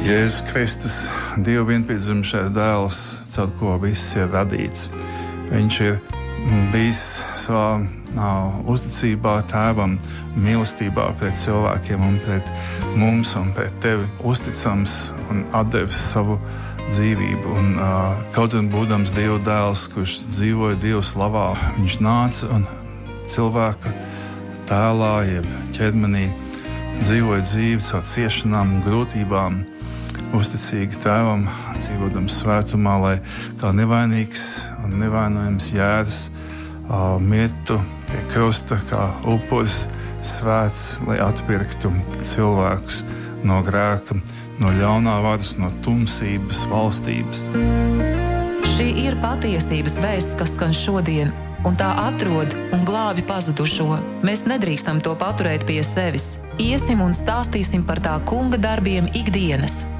Jēzus Kristus, Dieva vienpiedzimušais dēls, caur ko viss ir radīts. Viņš ir bijis savā uzticībā Tēvam, mīlestībā pret cilvēkiem un pret mums un pret tevi uzticams un atdevis savu dzīvību. Un, kaut un būdams Dieva dēls, kurš dzīvoja Dieva slavā, viņš nāca un cilvēka tēlā, jeb ķermenī, dzīvoja dzīvi caur ciešanām un grūtībām, uzticīgi Tēvam, dzīvodams svētumā, lai kā nevainīgs un nevainojams jēdz mirtu pie krusta, kā upuris svēts, lai atpirktu cilvēkus no grēka, no ļaunā varas, no tumsības, valstības. Šī ir patiesības vēsts, kas skan šodien, un tā atrod un glābi pazudušo. Mēs nedrīkstam to paturēt pie sevis. Iesim un stāstīsim par tā kunga darbiem ikdienas.